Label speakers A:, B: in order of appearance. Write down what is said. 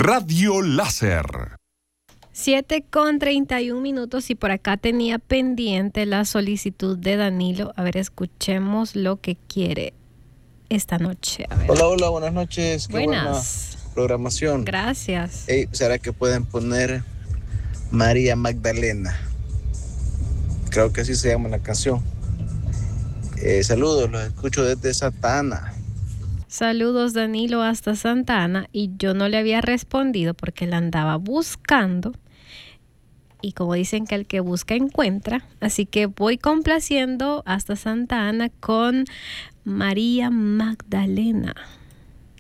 A: Radio Láser.
B: 7:31 y por acá tenía pendiente la solicitud de Danilo. A ver, escuchemos lo que quiere esta noche. A ver.
C: Hola, buenas noches. Qué
B: Buenas.
C: buena programación.
B: Gracias.
C: ¿Será que pueden poner María Magdalena? Creo que así se llama la canción. Saludos, los escucho desde Santa Ana.
B: Saludos, Danilo, hasta Santa Ana. Y yo no le había respondido porque la andaba buscando. Y como dicen que el que busca encuentra. Así que voy complaciendo hasta Santa Ana con María Magdalena.